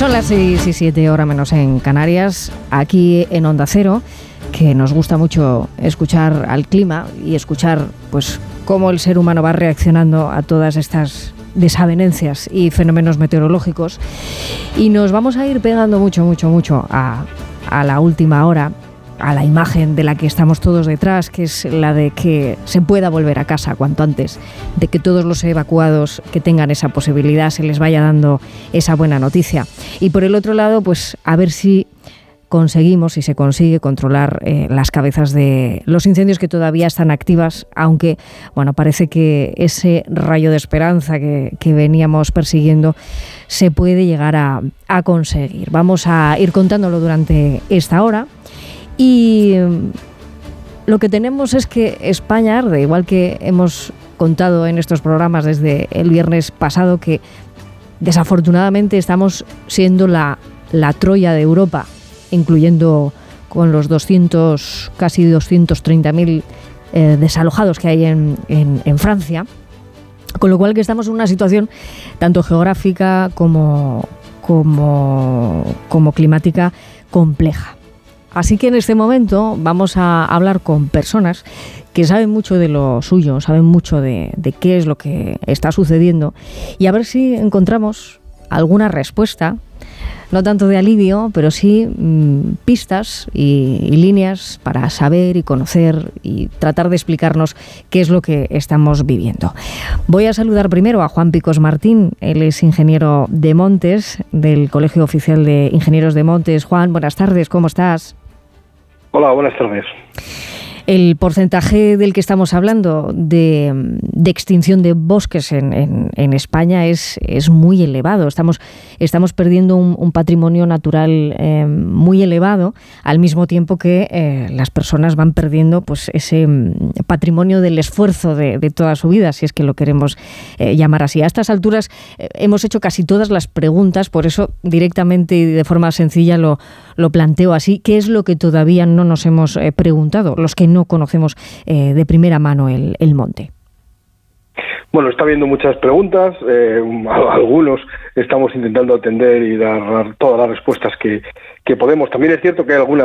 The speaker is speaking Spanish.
Son las 6:07, hora menos en Canarias, aquí en Onda Cero, que nos gusta mucho escuchar al clima y escuchar pues cómo el ser humano va reaccionando a todas estas desavenencias y fenómenos meteorológicos. Y nos vamos a ir pegando mucho a la última hora, a la imagen de la que estamos todos detrás, que es la de que se pueda volver a casa cuanto antes, de que todos los evacuados que tengan esa posibilidad se les vaya dando esa buena noticia. Y por el otro lado, pues a ver si conseguimos y se consigue controlar las cabezas de los incendios que todavía están activas, aunque bueno, parece que ese rayo de esperanza que veníamos persiguiendo se puede llegar a conseguir. Vamos a ir contándolo durante esta hora. Y lo que tenemos es que España arde, igual que hemos contado en estos programas desde el viernes pasado, que desafortunadamente estamos siendo la Troya de Europa, incluyendo con los casi 230.000 desalojados que hay en Francia, con lo cual que estamos en una situación tanto geográfica como climática compleja. Así que en este momento vamos a hablar con personas que saben mucho de lo suyo, saben mucho de qué es lo que está sucediendo y a ver si encontramos alguna respuesta, no tanto de alivio, pero sí pistas y líneas para saber y conocer y tratar de explicarnos qué es lo que estamos viviendo. Voy a saludar primero a Juan Picos Martín, él es ingeniero de montes del Colegio Oficial de Ingenieros de Montes. Juan, buenas tardes, ¿cómo estás? Hola, buenas tardes. El porcentaje del que estamos hablando de extinción de bosques en España es muy elevado. Estamos perdiendo un patrimonio natural muy elevado, al mismo tiempo que las personas van perdiendo pues ese patrimonio del esfuerzo de toda su vida, si es que lo queremos llamar así. A estas alturas hemos hecho casi todas las preguntas, por eso directamente y de forma sencilla lo planteo así. ¿Qué es lo que todavía no nos hemos preguntado, los que no conocemos de primera mano el monte? Bueno, está habiendo muchas preguntas, algunos estamos intentando atender y dar todas las respuestas que podemos. También es cierto que hay algunas